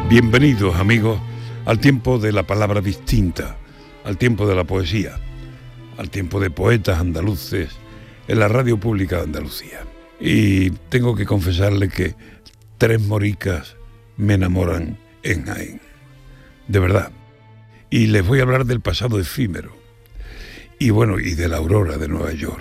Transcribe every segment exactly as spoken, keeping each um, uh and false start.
Bienvenidos, amigos, al tiempo de la palabra distinta, al tiempo de la poesía, al tiempo de poetas andaluces en la radio pública de Andalucía. Y tengo que confesarle que tres moricas me enamoran en Jaén, de verdad. Y les voy a hablar del pasado efímero, y bueno, y de la aurora de Nueva York.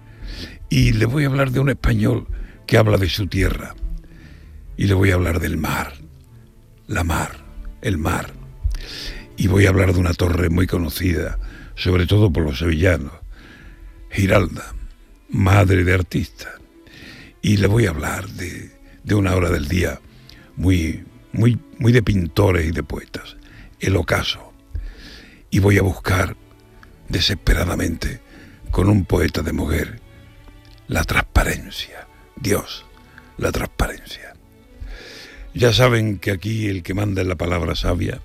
Y les voy a hablar de un español que habla de su tierra, y les voy a hablar del mar, la mar, el mar. Y voy a hablar de una torre muy conocida, sobre todo por los sevillanos, Giralda, madre de artistas. Y les voy a hablar de, de una hora del día muy, muy, muy de pintores y de poetas, el ocaso. Y voy a buscar desesperadamente con un poeta de mujer la transparencia. Dios, la transparencia. Ya saben que aquí el que manda es la palabra sabia,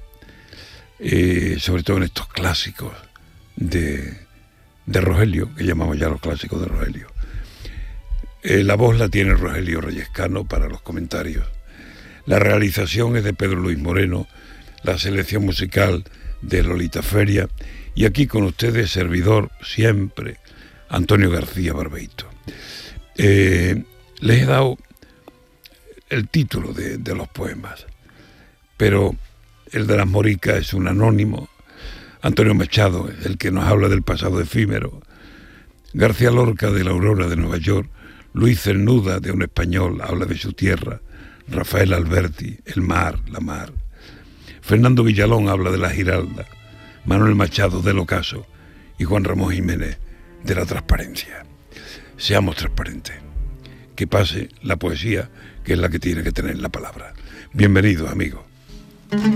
eh, sobre todo en estos clásicos de, de Rogelio, que llamamos ya los clásicos de Rogelio. Eh, la voz la tiene Rogelio Reyescano para los comentarios. La realización es de Pedro Luis Moreno, la selección musical de Lolita Feria, y aquí con ustedes, servidor siempre, Antonio García Barbeito. Eh, les he dado el título de, de los poemas, pero el de las moricas es un anónimo. Antonio Machado es el que nos habla del pasado efímero. García Lorca de la aurora de Nueva York. Luis Cernuda, de un español, habla de su tierra. Rafael Alberti, el mar, la mar. Fernando Villalón habla de la Giralda. Manuel Machado, del ocaso. Y Juan Ramón Jiménez, de la transparencia. Seamos transparentes. Que pase la poesía, que es la que tiene que tener la palabra. Bienvenidos, amigos.